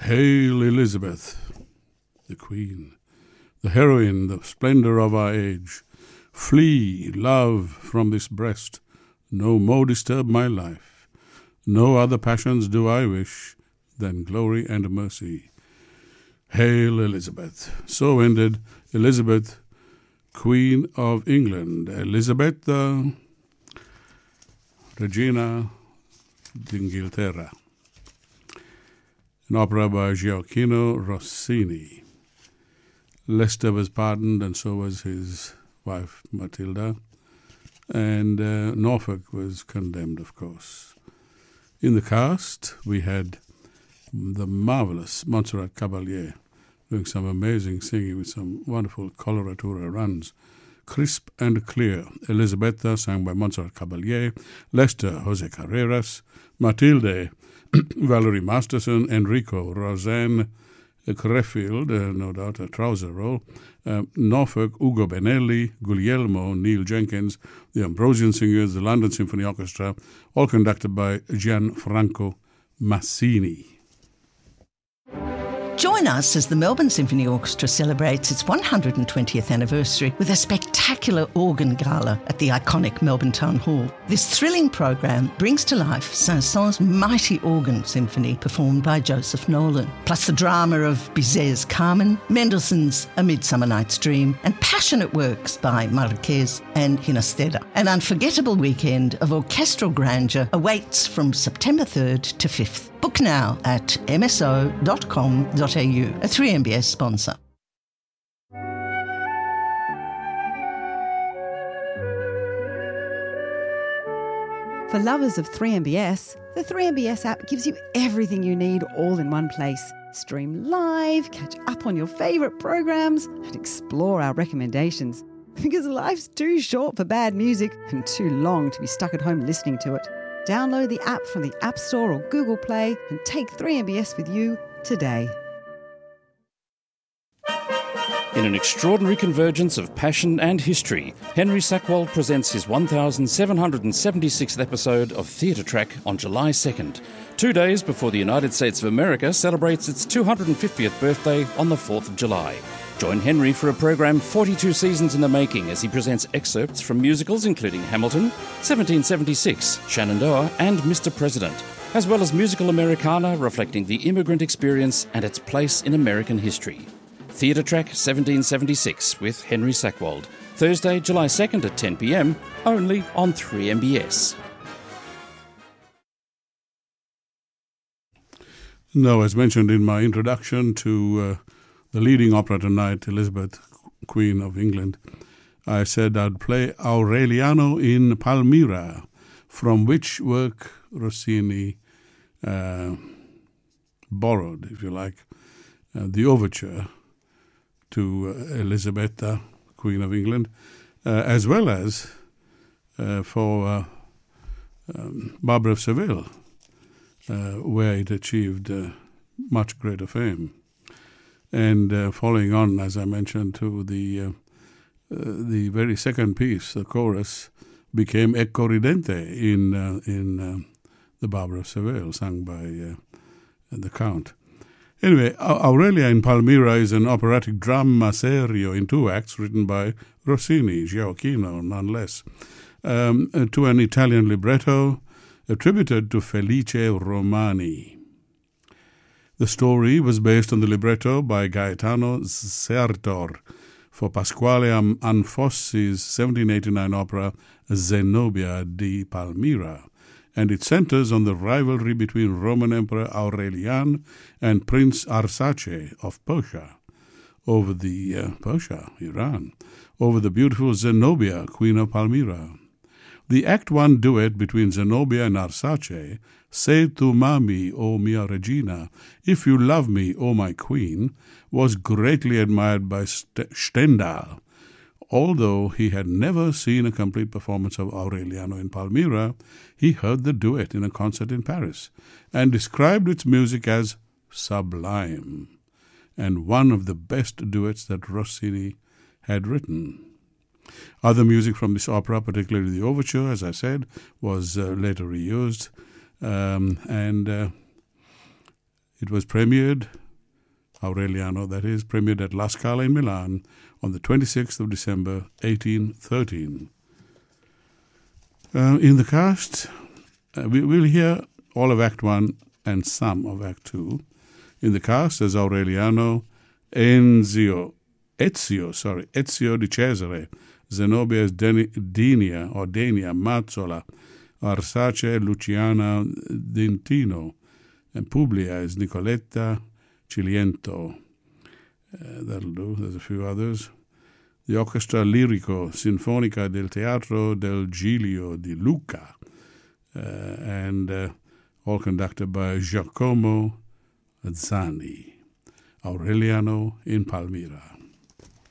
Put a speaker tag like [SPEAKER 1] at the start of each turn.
[SPEAKER 1] Hail Elizabeth, the Queen, the heroine, the splendour of our age. Flee, love, from this breast, no more disturb my life. No other passions do I wish than glory and mercy. Hail Elizabeth. So ended Elizabeth, Queen of England. Elisabetta Regina d'Inghilterra. An opera by Gioacchino Rossini. Leicester was pardoned, and so was his wife Matilda. And Norfolk was condemned, of course. In the cast, we had the marvelous Montserrat Caballé doing some amazing singing with some wonderful coloratura runs. Crisp and Clear, Elisabetta, sung by Montserrat Caballé, Leicester, Jose Carreras, Matilde, Valerie Masterson, Enrico, Roseanne Creffield, no doubt a trouser role, Norfolk, Ugo Benelli, Guglielmo, Neil Jenkins, the Ambrosian Singers, the London Symphony Orchestra, all conducted by Gianfranco Massini.
[SPEAKER 2] Join us as the Melbourne Symphony Orchestra celebrates its 120th anniversary with a spectacular organ gala at the iconic Melbourne Town Hall. This thrilling program brings to life Saint-Saëns' mighty organ symphony performed by Joseph Nolan, plus the drama of Bizet's Carmen, Mendelssohn's A Midsummer Night's Dream, and passionate works by Marquez and Ginastera. An unforgettable weekend of orchestral grandeur awaits from September 3rd to 5th. Book now at mso.com.au, a 3MBS sponsor.
[SPEAKER 3] For lovers of 3MBS, the 3MBS app gives you everything you need all in one place. Stream live, catch up on your favourite programs, and explore our recommendations. Because life's too short for bad music and too long to be stuck at home listening to it. Download the app from the App Store or Google Play and take 3MBS with you today.
[SPEAKER 4] In an extraordinary convergence of passion and history, Henry Sackwald presents his 1776th episode of Theatre Track on July 2nd, 2 days before the United States of America celebrates its 250th birthday on the 4th of July. Join Henry for a program 42 seasons in the making as he presents excerpts from musicals including Hamilton, 1776, Shenandoah and Mr. President, as well as musical Americana reflecting the immigrant experience and its place in American history. Theatre Track 1776 with Henry Sackwald, Thursday, July 2nd at 10 p.m, only on 3MBS.
[SPEAKER 1] Now, as mentioned in my introduction to the leading opera tonight, Elizabeth, Queen of England, I said I'd play Aureliano in Palmira, from which work Rossini borrowed, if you like, the overture to Elisabetta, Queen of England, as well as for Barbara of Seville, where it achieved much greater fame. And following on, as I mentioned, to the very second piece, the chorus, became Ecco Ridente in the Barbara of Seville, sung by the Count. Anyway, Aurelia in Palmira is an operatic dramma serio in 2 acts written by Rossini, Gioacchino, none less, to an Italian libretto attributed to Felice Romani. The story was based on the libretto by Gaetano Sertor for Pasquale Anfossi's 1789 opera Zenobia di Palmira, and it centers on the rivalry between Roman Emperor Aurelian and Prince Arsace of Persia over the Iran, over the beautiful Zenobia, Queen of Palmyra. The Act 1 duet between Zenobia and Arsace, Se tu m'ami, O mia regina, if you love me, O my queen, was greatly admired by Stendhal. Although he had never seen a complete performance of Aureliano in Palmira, he heard the duet in a concert in Paris and described its music as sublime, and one of the best duets that Rossini had written. Other music from this opera, particularly the overture, as I said, was later reused, and It was premiered, Aureliano that is, premiered at La Scala in Milan on the 26th of December 1813. In the cast, we'll hear all of Act 1 and some of Act 2. In the cast as Aureliano, Ezio di Cesare, Zenobia as Denia, Mazzola, Arsace, Luciana Dintino, and Publia as Nicoletta Ciliento. That'll do. There's a few others. The Orchestra Lirico Sinfonica del Teatro del Giglio di Lucca, and all conducted by Giacomo Zani. Aureliano in Palmira.